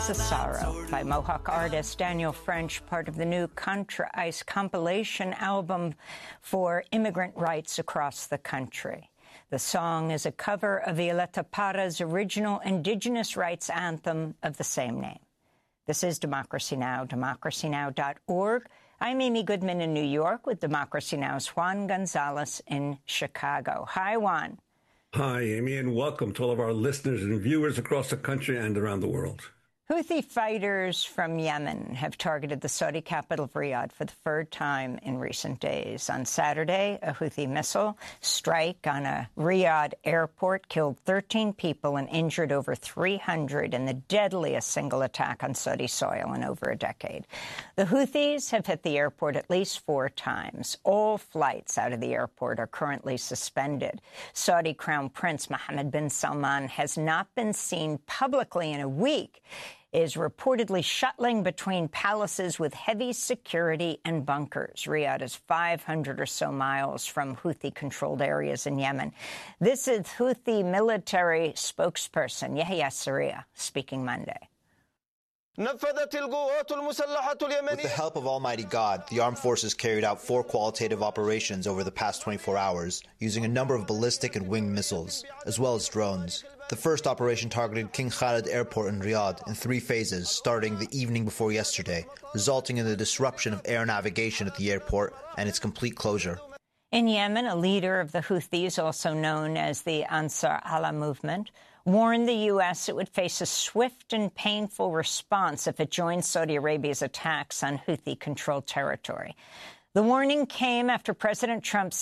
Sorrow by Mohawk artist Daniel French, part of the new Contra Ice compilation album for immigrant rights across the country. The song is a cover of Violeta Parra's original indigenous rights anthem of the same name. This is Democracy Now!, democracynow.org. I'm Amy Goodman in New York with Democracy Now!'s Juan Gonzalez in Chicago. Hi, Juan. Hi, Amy, and welcome to all of our listeners and viewers across the country and around the world. Houthi fighters from Yemen have targeted the Saudi capital of Riyadh for the third time in recent days. On Saturday, a Houthi missile strike on a Riyadh airport killed 13 people and injured over 300 in the deadliest single attack on Saudi soil in over a decade. The Houthis have hit the airport at least 4 times. All flights out of the airport are currently suspended. Saudi Crown Prince Mohammed bin Salman has not been seen publicly in a week, is reportedly shuttling between palaces with heavy security and bunkers. Riyadh is 500 or so miles from Houthi-controlled areas in Yemen. This is Houthi military spokesperson Yahya Sarria speaking Monday. With the help of Almighty God, the armed forces carried out 4 qualitative operations over the past 24 hours, using a number of ballistic and winged missiles, as well as drones. The first operation targeted King Khalid Airport in Riyadh in 3 phases, starting the evening before yesterday, resulting in the disruption of air navigation at the airport and its complete closure. In Yemen, a leader of the Houthis, also known as the Ansar Allah movement, warned the U.S. it would face a swift and painful response if it joined Saudi Arabia's attacks on Houthi-controlled territory. The warning came after President Trump